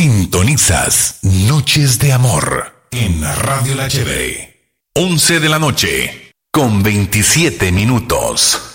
Sintonizas Noches de Amor en Radio La Chévere. 11 de la noche con 27 minutos.